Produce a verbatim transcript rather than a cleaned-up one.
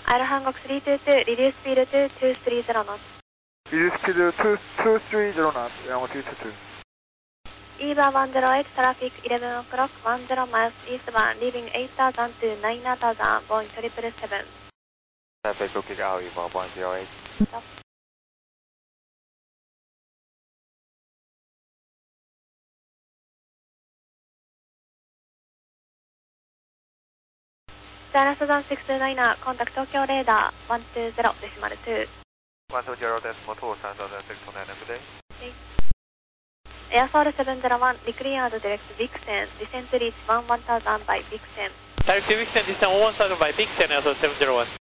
Idle Hanguk three two two, reduce speed to two three zero knots. Reduce speed to two three zero knots, runway three two two. EVA one zero eight, traffic eleven o'clock, ten miles eastbound, leaving eight thousand to nine thousand, Boeing seven seven seven. Traffic booking out, EVA one zero eight. Stop. China Southern six two niner, contact Tokyo radar one two zero decimal two. one two zero decimal two, China Southern six two niner, good day. Okay. Airfall seven zero one, declared direct Vixen, descent to reach one one thousand by Vixen. Direct Vixen, descent one one thousand by Vixen, Airfall seven zero one.